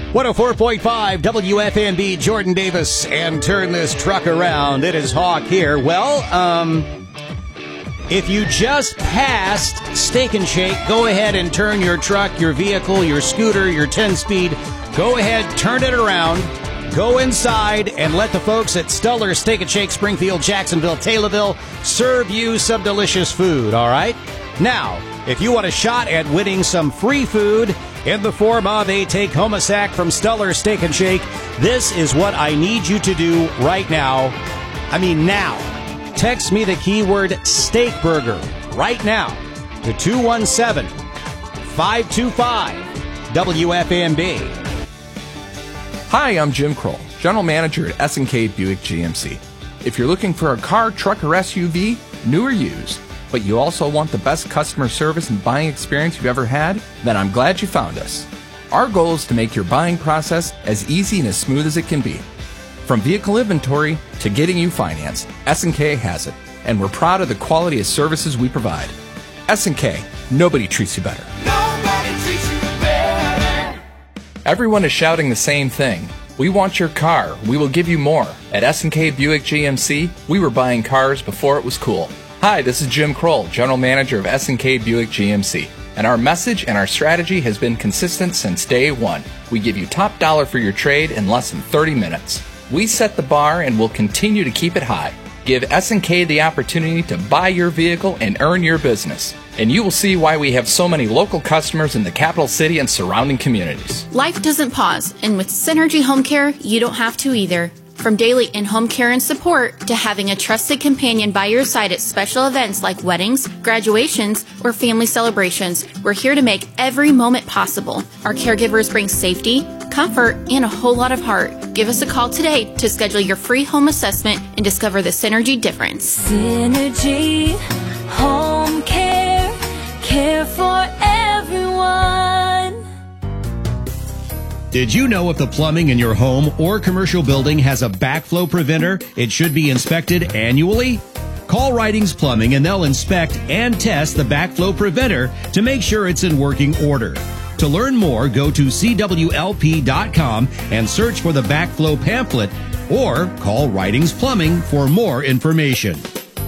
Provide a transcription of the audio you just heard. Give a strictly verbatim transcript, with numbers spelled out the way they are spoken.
one oh four point five W F M B, Jordan Davis, and turn this truck around. It is Hawk here. Well, um, if you just passed Steak and Shake, go ahead and turn your truck, your vehicle, your scooter, your ten-speed. Go ahead, turn it around. Go inside and let the folks at Stuller Steak and Shake, Springfield, Jacksonville, Taylorville serve you some delicious food, all right? Now, if you want a shot at winning some free food in the form of a take-home a sack from Stuller Steak and Shake, this is what I need you to do right now. I mean now. Text me the keyword steak burger right now to two one seven, five two five, W F M B. Hi, I'm Jim Kroll, General Manager at S and K Buick G M C. If you're looking for a car, truck, or S U V, new or used, but you also want the best customer service and buying experience you've ever had, then I'm glad you found us. Our goal is to make your buying process as easy and as smooth as it can be. From vehicle inventory to getting you financed, S and K has it, and we're proud of the quality of services we provide. S and K, nobody treats you better. Nobody treats you better. Everyone is shouting the same thing. We want your car. We will give you more. At S and K Buick G M C, we were buying cars before it was cool. Hi, this is Jim Kroll, General Manager of S and K Buick G M C. And our message and our strategy has been consistent since day one. We give you top dollar for your trade in less than thirty minutes. We set the bar and will continue to keep it high. Give S and K the opportunity to buy your vehicle and earn your business. And you will see why we have so many local customers in the capital city and surrounding communities. Life doesn't pause, and with Synergy Home Care, you don't have to either. From daily in-home care and support to having a trusted companion by your side at special events like weddings, graduations, or family celebrations, we're here to make every moment possible. Our caregivers bring safety, comfort, and a whole lot of heart. Give us a call today to schedule your free home assessment and discover the Synergy difference. Synergy Home Care, care for everyone. Did you know if the plumbing in your home or commercial building has a backflow preventer, it should be inspected annually? Call Writings Plumbing and they'll inspect and test the backflow preventer to make sure it's in working order. To learn more, go to C W L P dot com and search for the backflow pamphlet or call Writings Plumbing for more information.